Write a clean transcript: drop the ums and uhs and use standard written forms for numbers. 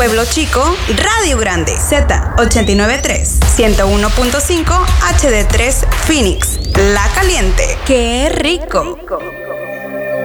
Pueblo Chico, Radio Grande, Z89.3, 101.5, HD3 Phoenix, La Caliente. ¡Qué rico!